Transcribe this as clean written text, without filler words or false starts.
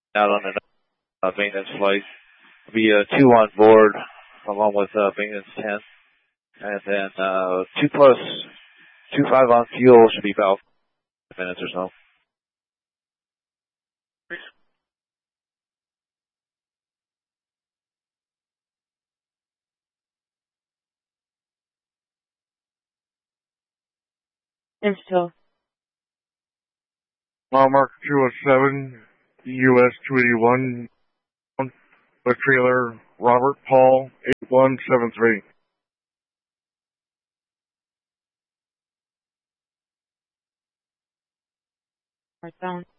out on a maintenance flight. Be 2 on board along with maintenance 10. And then 2 plus 2.5 on fuel should be about 5 minutes or so. Insta. Mile marker 207, US 281, with trailer Robert Paul 8173. Right down.